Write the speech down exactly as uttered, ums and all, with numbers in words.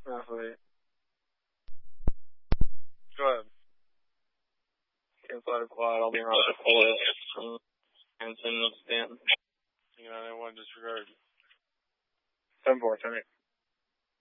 Athlete. Go ahead. Cancel out a quad. I'll be around the full and send up stand. You know, I want to disregard. seven four, ten eight.